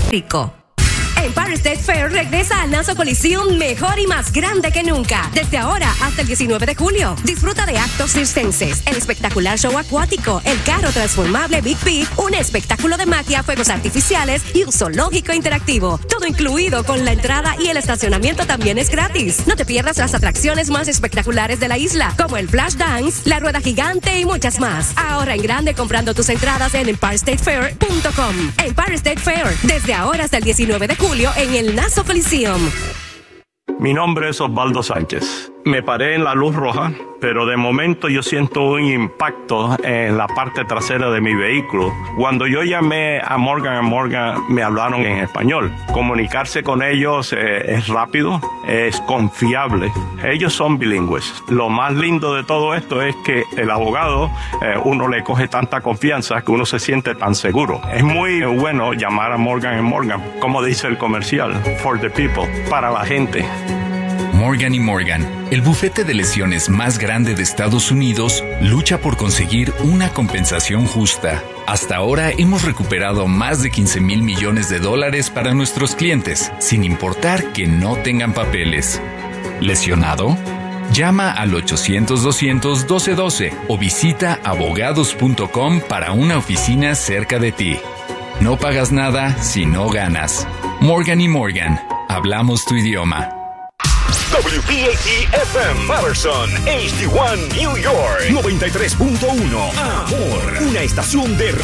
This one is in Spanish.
Rico. Empire State Fair regresa al Nassau Coliseum mejor y más grande que nunca. Desde ahora hasta el 19 de julio. Disfruta de actos circenses, el espectacular show acuático, el carro transformable Big Pig, un espectáculo de magia, fuegos artificiales y un zoológico interactivo. Todo incluido con la entrada y el estacionamiento también es gratis. No te pierdas las atracciones más espectaculares de la isla, como el Flash Dance, la rueda gigante y muchas más. Ahora en grande comprando tus entradas en EmpireStateFair.com. Empire State Fair, desde ahora hasta el 19 de julio en el Nassau Coliseum. Mi nombre es Osvaldo Sánchez. Me paré en la luz roja, pero de momento yo siento un impacto en la parte trasera de mi vehículo. Cuando yo llamé a Morgan & Morgan, me hablaron en español. Comunicarse con ellos es rápido, es confiable. Ellos son bilingües. Lo más lindo de todo esto es que el abogado, uno le coge tanta confianza que uno se siente tan seguro. Es muy bueno llamar a Morgan & Morgan, como dice el comercial, for the people, para la gente. Morgan & Morgan, el bufete de lesiones más grande de Estados Unidos, lucha por conseguir una compensación justa. Hasta ahora hemos recuperado más de $15,000 millones para nuestros clientes, sin importar que no tengan papeles. ¿Lesionado? Llama al 800-200-1212 o visita abogados.com para una oficina cerca de ti. No pagas nada si no ganas. Morgan & Morgan, hablamos tu idioma. WPAT-FM Patterson, HD1 New York 93.1 Amor, una estación de